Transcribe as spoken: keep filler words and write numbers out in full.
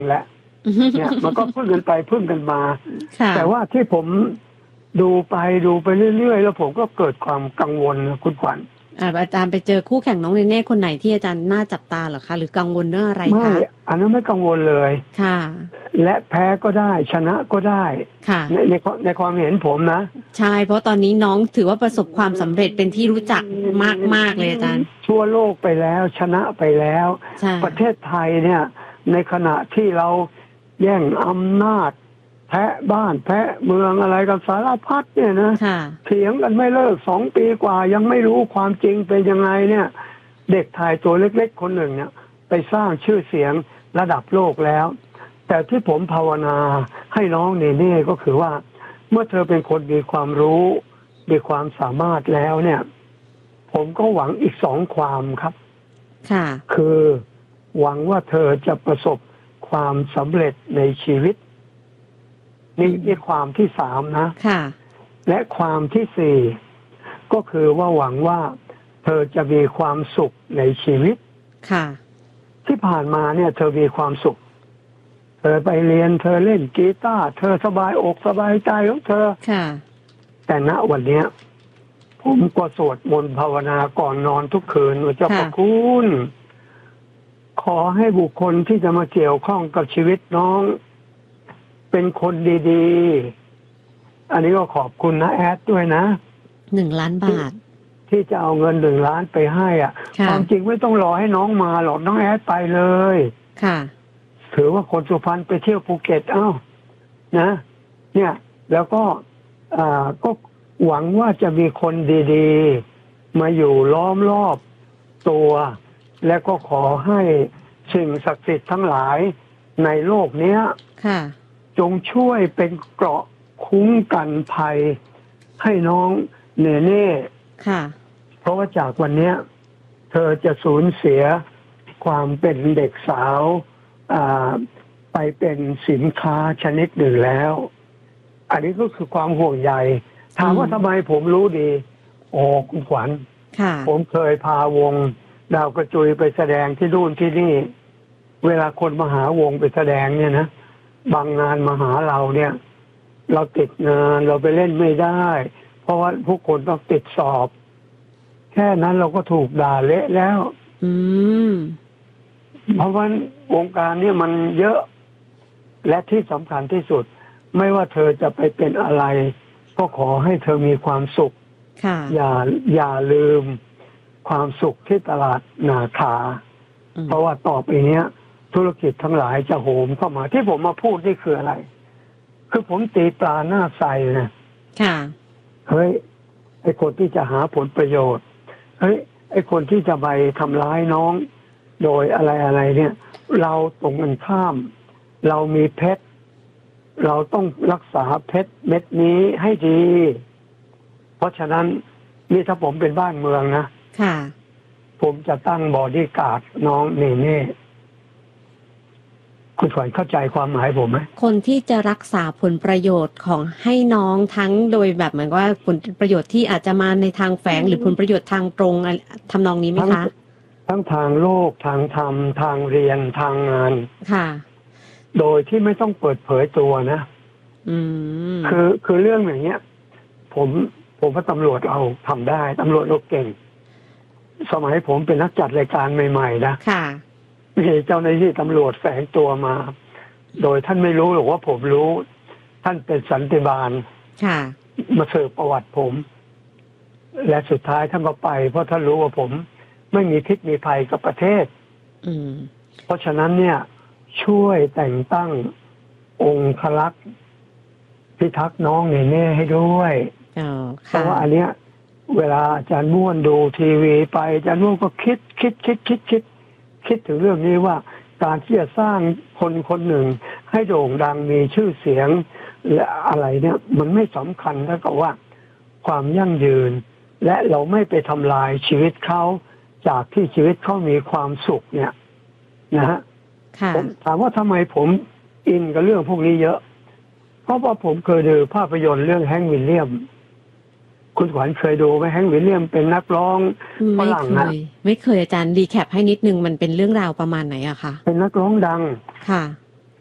แหละเนี่ยมันก็พึ่งกันไปพึ่งกันมาแต่ว่าที่ผมดูไปดูไปเรื่อยๆแล้วผมก็เกิดความกังวลนะคุณขวัญอาจารย์ไปเจอคู่แข่งน้องเนเน่คนไหนที่อาจารย์น่าจับตาเหรอคะหรือกังวลเรื่องอะไรคะไม่อันนั้นไม่กังวลเลยค่ะและแพ้ก็ได้ชนะก็ได้ค่ะในในในความเห็นผมนะใช่เพราะตอนนี้น้องถือว่าประสบความสำเร็จเป็นที่รู้จักมากๆเลยอาจารย์ทั่วโลกไปแล้วชนะไปแล้วประเทศไทยเนี่ยในขณะที่เราแย่งอำนาจแพะบ้านแพะเมืองอะไรกันสารพัดเนี่ยนะเถียงกันไม่เลิกสองปีกว่ายังไม่รู้ความจริงเป็นยังไงเนี่ยเด็กไทยตัวเล็กๆคนหนึ่งเนี่ยไปสร้างชื่อเสียงระดับโลกแล้วแต่ที่ผมภาวนาให้น้องเนเน่ก็คือว่าเมื่อเธอเป็นคนมีความรู้มีความสามารถแล้วเนี่ยผมก็หวังอีกสองความครับค่ะคือหวังว่าเธอจะประสบความสำเร็จในชีวิตนี่นี่ความที่สามนะค่ะและความที่สี่ก็คือว่าหวังว่าเธอจะมีความสุขในชีวิตค่ะที่ผ่านมาเนี่ยเธอมีความสุขเธอไปเรียนเธอเล่นกีตาร์เธอสบายอกสบายใจของเธอค่ะแต่ณวันนี้ผมก็สวดมนต์ภาวนาก่อนนอนทุกคืนว่าเจ้าพระคุณขอให้บุคคลที่จะมาเกี่ยวข้องกับชีวิตน้องเป็นคนดีๆอันนี้ก็ขอบคุณนะแอดด้วยนะหนึ่งล้านบาทที่จะเอาเงินหนึ่งล้านไปให้อ่ะความจริงไม่ต้องรอให้น้องมาหรอกน้องแอดไปเลยค่ะถือว่าคนสุพรรณไปเที่ยวภูเก็ตเอ้านะเนี่ยแล้วก็อ่าก็หวังว่าจะมีคนดีๆมาอยู่ล้อมรอบตัวและก็ขอให้สิ่งศักดิ์สิทธิ์ทั้งหลายในโลกเนี้ยค่ะจงช่วยเป็นเกราะคุ้มกันภัยให้น้องเนเน่ค่ะเพราะว่าจากวันนี้เธอจะสูญเสียความเป็นเด็กสาวไปเป็นสินค้าชนิดหนึ่งแล้วอันนี้ก็คือความห่วงใยถามว่าทำไมผมรู้ดีโอ้คุณขวัญผมเคยพาวงดาวกระจุยไปแสดงที่นู่นที่นี่เวลาคนมาหาวงไปแสดงเนี่ยนะบางงานมาหาเราเนี่ยเราติดงานเราไปเล่นไม่ได้เพราะว่าผู้คนต้องติดสอบแค่นั้นเราก็ถูกด่าเละแล้วอืมเพราะว่าวงการเนี่ยมันเยอะและที่สำคัญที่สุดไม่ว่าเธอจะไปเป็นอะไรก็ขอให้เธอมีความสุขอย่าอย่าลืมความสุขที่ตลาดนาคาเพราะว่าต่อไปเนี้ยธุรกิจทั้งหลายจะโหมเข้ามาที่ผมมาพูดนี่คืออะไรคือผมตีปลาหน้าใสนะค่ะเฮ้ยไอ้คนที่จะหาผลประโยชน์เฮ้ยไอ้คนที่จะไปทำร้ายน้องโดยอะไรอะไรเนี่ยเราตรงกันข้ามเรามีเพชรเราต้องรักษาเพชรเม็ดนี้ให้ดีเพราะฉะนั้นนี่ถ้าผมเป็นบ้านเมืองนะค่ะผมจะตั้งบอดี้การ์ดน้องเนเน่คุณขวัญเข้าใจความหมายผมไหมคนที่จะรักษาผลประโยชน์ของให้น้องทั้งโดยแบบเหมือนว่าผลประโยชน์ที่อาจจะมาในทางแฝงหรือผลประโยชน์ทางตรงทำนองนี้ไหมคะทั้งทางโลกทางธรรมทางเรียนทางงานค่ะโดยที่ไม่ต้องเปิดเผยตัวนะอืมคือคือเรื่องอย่างเงี้ยผมผมว่าตำรวจเอาทำได้ตำรวจเราเก่งสมัยผมเป็นนักจัดรายการใหม่ๆนะค่ะมีเจ้าหน้าที่ตำรวจแฝงตัวมาโดยท่านไม่รู้หรอกว่าผมรู้ท่านเป็นสันติบาลมาสืบประวัติผมและสุดท้ายท่านก็ไปเพราะท่านรู้ว่าผมไม่มีพิษมีภัยกับประเทศเพราะฉะนั้นเนี่ยช่วยแต่งตั้งองค์คลักษ์พิทักษ์น้องเนเน่ให้ด้วยเพราะว่าอันเนี้ยเวลาอาจารย์ม่วนดูทีวีไปอาจารย์ม่วนก็คิดคิดคิดคิดคิดคิดถึงเรื่องนี้ว่าการที่จะสร้างคนคนหนึ่งให้โด่งดังมีชื่อเสียงและอะไรเนี่ยมันไม่สำคัญเท่ากับว่าความยั่งยืนและเราไม่ไปทำลายชีวิตเขาจากที่ชีวิตเขามีความสุขเนี่ยนะฮะผมถามว่าทำไมผมอินกับเรื่องพวกนี้เยอะเพราะว่าผมเคยดูภาพยนตร์เรื่องแฮงค์วิลเลียมคุณขวัญเคยดูไหมแฮงค์วิลเลียมเป็นนักร้องฝรั่งนะไม่เคยอาจารย์รีแคปให้นิดนึงมันเป็นเรื่องราวประมาณไหนอะคะเป็นนักร้องดังค่ะ